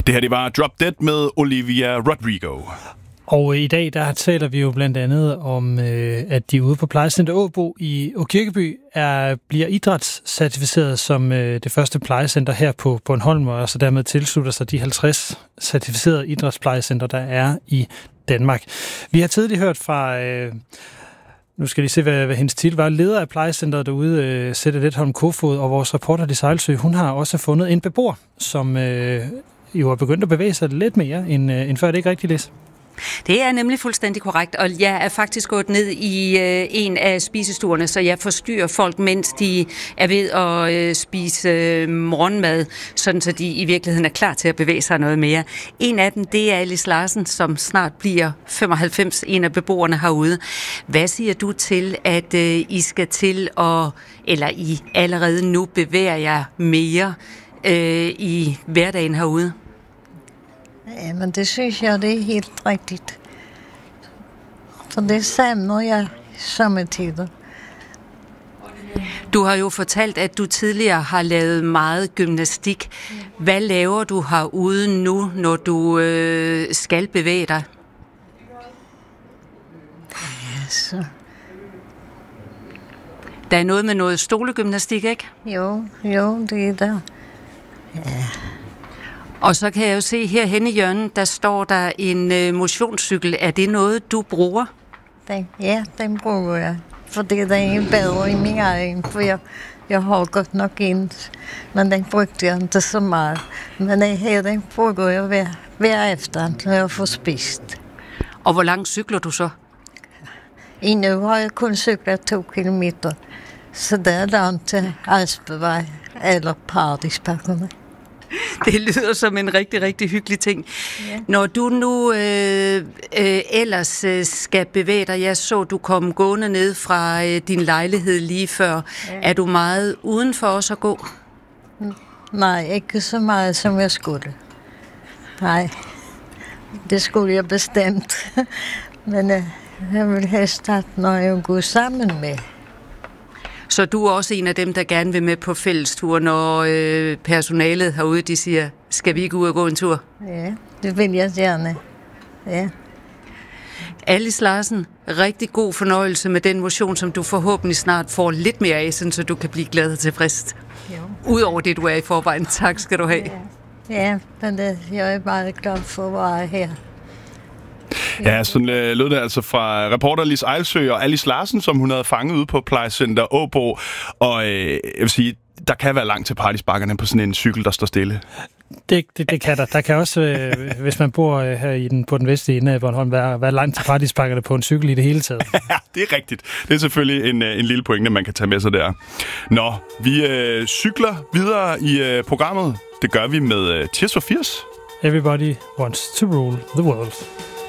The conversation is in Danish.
Det her, det var Drop Dead med Olivia Rodrigo. Og i dag, der taler vi jo blandt andet om, at de ude på plejecenter Åbo i Åkirkeby bliver idrætscertificeret som det første plejecenter her på Bornholm, og så dermed tilslutter sig de 50 certificerede idrætsplejecenter, der er i Danmark. Vi har tidligere hørt fra, nu skal vi se, hvad hendes titel var, leder af plejecenteret derude, Sette Letholm Kofod, og vores reporter Lis Ejlsø, hun har også fundet en beboer, som jo er begyndt at bevæge sig lidt mere end før. Det ikke rigtigt, Lis? Det er nemlig fuldstændig korrekt, og jeg er faktisk gået ned i en af spisestuerne, så jeg forstyrrer folk, mens de er ved at spise morgenmad, sådan så de i virkeligheden er klar til at bevæge sig noget mere. En af dem, det er Alice Larsen, som snart bliver 95, en af beboerne herude. Hvad siger du til, at I skal til eller I allerede nu bevæger jer mere i hverdagen herude? Ja, men det synes jeg, det er helt rigtigt. For det savner jeg sommetider. Du har jo fortalt, at du tidligere har lavet meget gymnastik. Hvad laver du herude nu, når du skal bevæge dig? Ja, så. Der er noget med noget stolegymnastik, ikke? Jo, det er der. Ja. Og så kan jeg jo se herhenne i hjørnet, der står der en motionscykel. Er det noget, du bruger? Den bruger jeg. Fordi den er bedre i min egen. For jeg har godt nok en, men den brugte jeg ikke så meget. Men den bruger jeg hver efter, når jeg får spist. Og hvor langt cykler du så? Endnu har jeg kun cyklet 2 kilometer. Så der er langt til Alsbevej eller Paradisbakkerne. Det lyder som en rigtig, rigtig hyggelig ting. Ja. Når du nu ellers skal bevæge dig, jeg så, du kom gående ned fra din lejlighed lige før. Ja. Er du meget udenfor også at gå? Nej, ikke så meget, som jeg skulle. Nej, det skulle jeg bestemt. Men jeg vil helst have noget at gå sammen med. Så du er også en af dem, der gerne vil med på fællestur, når personalet herude, de siger, skal vi ikke ud og gå en tur? Ja, det vil jeg gerne. Ja. Alice Larsen, rigtig god fornøjelse med den motion, som du forhåbentlig snart får lidt mere af, så du kan blive glad og tilfreds. Udover det, du er i forvejen. Tak skal du have. Ja, men jeg er meget glad for at være her. Ja, sådan lød det altså fra reporter Lis Ejlsø og Alice Larsen, som hun havde fanget ude på plejecenter Åbo. Og jeg vil sige, der kan være langt til Paradisbakkerne på sådan en cykel, der står stille. Det kan der. Der kan også, hvis man bor her på den vestlige ende af Bornholm, være langt til Paradisbakkerne på en cykel i det hele taget. Ja, det er rigtigt. Det er selvfølgelig en lille pointe, man kan tage med sig der. Nå, vi cykler videre i programmet. Det gør vi med Tears for Fears. Everybody wants to rule the world.